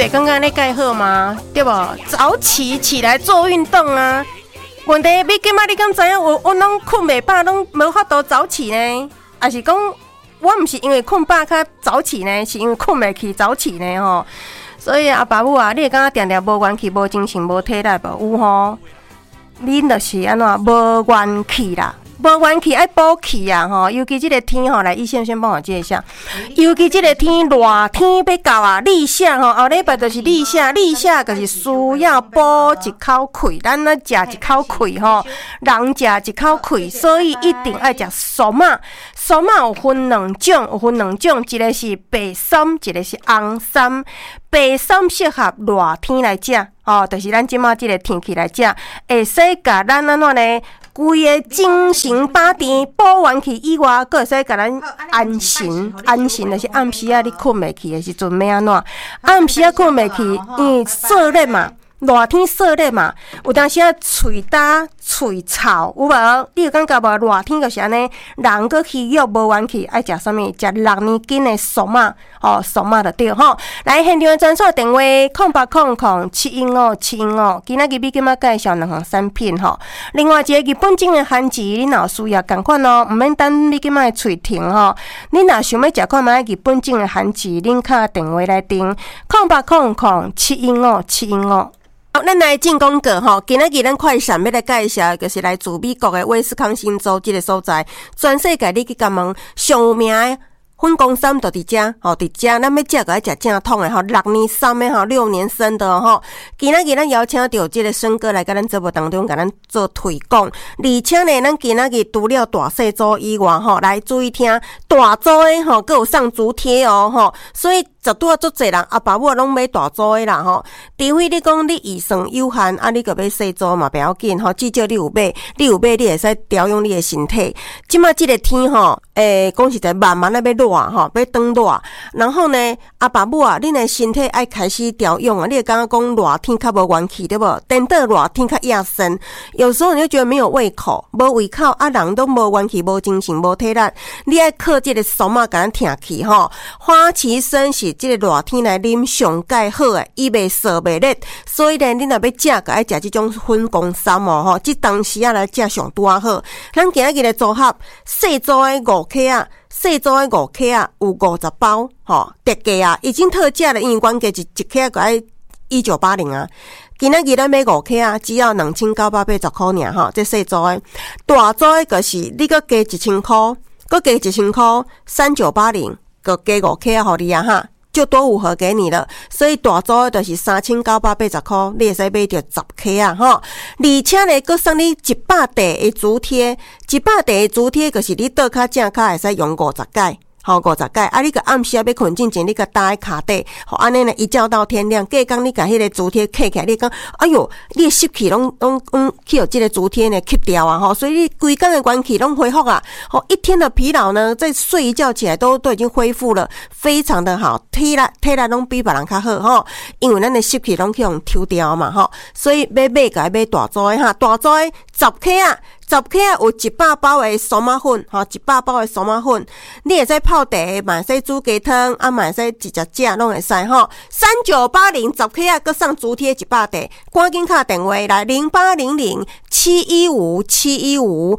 袂感觉你介好吗？对不？早起来做运动啊！问题你今仔你敢知影？我拢困袂饱，拢无法度早起呢？还是讲我毋是因为困饱较早起呢？是因为困袂起早起呢？吼！所以阿爸母啊，你会感觉定定无元气、无精神、无体力无？有吼？恁就是安怎无元气啦？无元气爱补气啊！吼，尤其这个天吼，来医生先帮我接一下。尤其这个天热天要到啊，立夏吼，后礼拜就是立夏，立夏就是需要补一口气，咱咧食一口气吼，人食一口气，所以一定爱食苏麻。苏麻有分两种，一个是白参，一个是红参。白参适合热天来食，哦，就是咱即马即个天气来食，会使甲咱安怎呢？规个精神饱电补元气以外，佫会使甲咱安神，就是暗时啊，你困袂去的时阵要安怎？暗时啊困袂去，因为热热嘛。热天热热嘛，有当时啊喙焦、喙臭，有无？你有感觉无？热天就是安尼，人个虚弱无元气，爱食啥物？食6年斤的苏麻，哦，苏麻就对吼。来现场的专线电话0800715715，今仔日要今仔介绍2项产品吼。另外一个日本种的番薯，你若有需要共款哦，毋免等你今仔的喙停吼。你若想要食看卖日本种的番薯，恁敲电话来订0800715715。好，咱来进广告吼，今仔日咱快闪要来介绍，就是来自美国的威斯康星州这个所在，全世界你去甲问上有名的粉公山就伫遮，吼，伫遮咱要食个爱食正统的吼，6年生的吼，6年生的吼。今仔日咱邀请到这个孙哥来甲咱节目当中，甲咱做推广，而且呢，咱今仔日除了大细组以外吼，来注意听大组的吼，佮有上足贴哦吼，所以。绝对啊，足侪人阿爸母拢买大组的啦吼，除非你讲你预算有限，啊你个买细组嘛不要紧吼，至少你有买，你会使调用你的身体。即马即个天吼，讲实在慢慢要热吼，要转热，然后呢，阿爸母啊，恁的身体爱开始调用啊，你会感觉讲热天较无元气对无？等到热天较亚身，有时候你就觉得没有胃口，无胃口啊，人都无元气、无精神、无体力，你爱靠即个苏麻甲咱挺起吼，花旗参是。这个热天来啉上介好诶，伊袂涩袂热，所以呢，你若要食，个爱食这种粉公山哦吼，即当时啊来食上拄好。咱今仔日的组合，细组的5克啊，细组的5克啊，有50包吼，特价啊，已经特价了，因为原价一克个爱1980啊。今仔日咱买5克啊，只要2980块尔吼，这细组的，大组的就是你搁加1000块，搁加1000块，3980，搁加5克啊，互你啊哈。就多5盒给你了，所以大组就是3980块，你会使买到10克啊吼！而且呢，佮送你100袋的竹贴，100袋的竹贴就是你倒脚正脚会使用50摆。好50摆，啊！你个暗时要困之前，你个搭在骹底，好安尼呢，一觉到天亮。隔天你甲迄个竹贴刻起来，你讲，哎哟，你的湿气拢去互这个竹贴呢吸掉啊！吼，所以你规天的元气拢恢复啊！好，一天的疲劳呢，再睡一觉起来都已经恢复了，非常的好，体力拢比别人较好吼，因为咱的湿气拢去互抽掉嘛吼，所以要买个买大组的哈，大组的10克啊。10克啊，有100包的苏麻粉，吼，100包的苏麻粉，你会使泡茶，嘛会使煮鸡汤，啊，嘛会使直接食，拢会使吼。3980 10克啊，搁送竹贴100袋，赶紧打电话来0800715715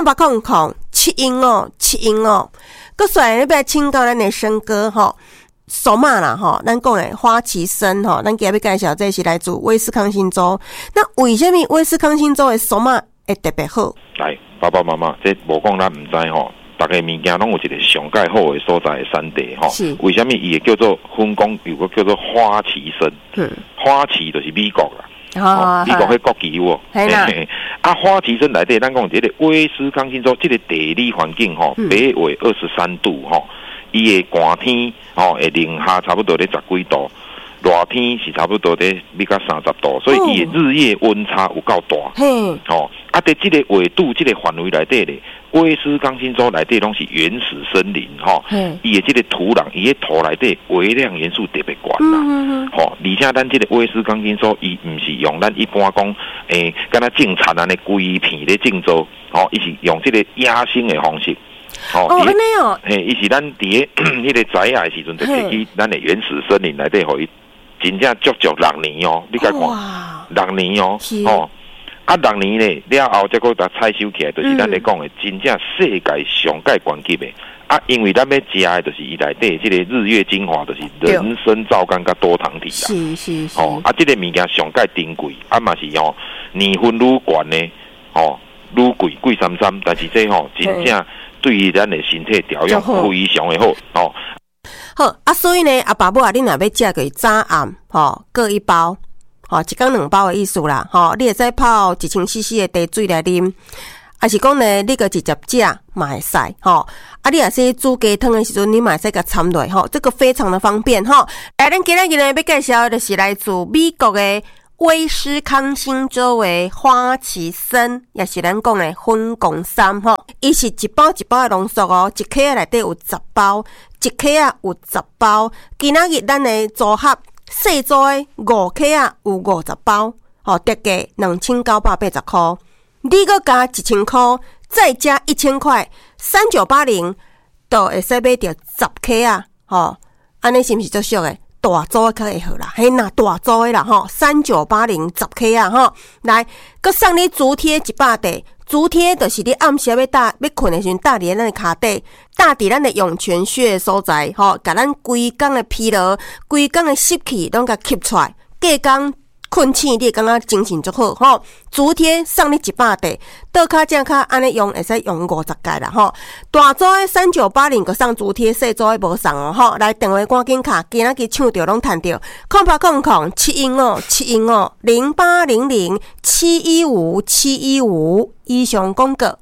0800715715，搁说你要请教咱的生哥吼。苏麻啦吼，咱讲的花旗参吼，咱今日要介绍这是来自威斯康星州。那为什么威斯康星州的苏麻会特别好？ 来，爸爸妈妈，这无讲咱唔知吼，大家物件拢有一个上介好的所在的产地吼。是。为什么伊会叫做分工？有个叫做花旗参。花旗就是美国啦。美国迄国旗有无？啊，花旗参内底，咱讲这个威斯康星州这个地理环境吼，北纬23度吼。伊的寒天吼会零下差不多咧10几度，热天是差不多咧要到30度，所以伊的日夜温差有够大。吼，啊，在这个纬度、这个范围内底咧，威斯康星州内底拢是原始森林吼，伊的这个土壤、伊的土内底微量元素特别高啦。吼，而且咱这个威斯康星州伊唔是用咱一般讲敢若种田安尼规片咧种植，吼，伊是用这个野生的方式。 安尼哦， 伊是咱伫迄个宅啊的时阵，就摕去咱的原始森林内底，互伊真正足6年哦，你甲看6年哦，哦，啊6年咧了后，再个甲采收起来，就是咱咧讲的真正世界上界关键的。啊，因为咱要食的就是伊内底这个日月精华，就是人参、皂苷甲多糖体啦。 是。 哦，啊，这个物件上界珍贵，啊嘛是哦，年份愈悬呢，哦，愈贵33，但是这吼真正对于咱的身体调养非常的好哦。 好啊，所以呢，阿爸母啊，你若要食个早暗吼，各一包，吼，一工2包的意思啦，吼，你会使泡1000cc 的茶水来啉。还是讲呢，你个直接食嘛会使吼，啊，你若是煮鸡汤的时阵，你嘛会使甲掺落吼，这个非常的方便吼。来，咱今仔日呢要介绍的是来自美国的威斯康星州的花旗参，也是咱讲的粉公参吼。伊是一包一包的浓缩哦，一克内底有10包，一克有10包。今仔日咱的组合细组的5克有50包，吼，特价2980块。你搁加1000块，再加1000块，3980就会使买到10克啊！吼，安尼是毋是足俗诶？大组较会好啦，嘿呐，大组诶啦吼，3980 10克啊！吼，来，搁送你足贴100块，足贴就是你暗时要困诶时阵，搭伫咱诶骹底，搭伫咱诶涌泉穴所在，吼，甲咱规工诶疲劳、规工诶湿气拢甲吸出来，隔工。困醒你感觉精神足好吼，足贴送你100块，倒骹正骹安尼用会使用50届啦吼。大组的3980个送足贴，细组的无送哦吼。来电话赶紧卡，今仔日抢着拢趁着，0800 715 715 0800 715 715以上广告。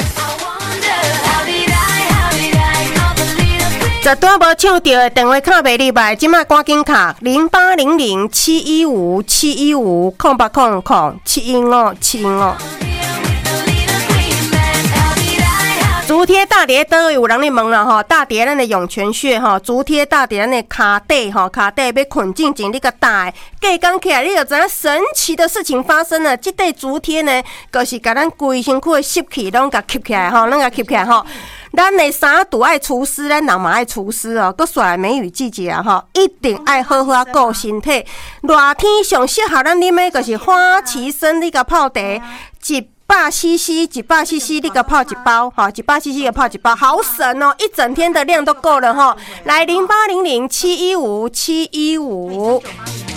绝对无抢到的电话卡袂入来，即马赶紧卡0800 715 715 0800 715 715。足贴大碟倒有人咧问啦吼，大碟咱的涌泉穴吼，足贴大碟咱的骹底吼，骹底要困进前你个大，隔工起来你就知影神奇的事情发生了。这对足贴呢，就是甲咱规身躯的湿气拢甲吸起来吼，拢甲吸起来吼。咱的3度爱除湿，咱人嘛爱除湿哦。搁煞来梅雨季节啊吼，一定爱好好啊顾身体。热天上适合咱啉的，就是花旗参，你甲泡茶100cc 100cc 你个泡一包，好，100cc 个泡一包，好省哦，一整天的量都够了哈。来0800 715 715。